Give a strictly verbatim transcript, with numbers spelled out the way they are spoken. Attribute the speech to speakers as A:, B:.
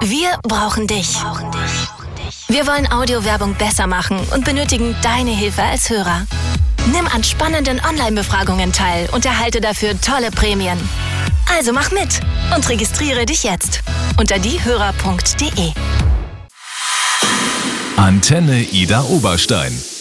A: Wir brauchen dich. Wir wollen Audiowerbung besser machen und benötigen deine Hilfe als Hörer. Nimm an spannenden Online-Befragungen teil und erhalte dafür tolle Prämien. Also mach mit und registriere dich jetzt unter diehörer punkt de.
B: Antenne Idar Oberstein.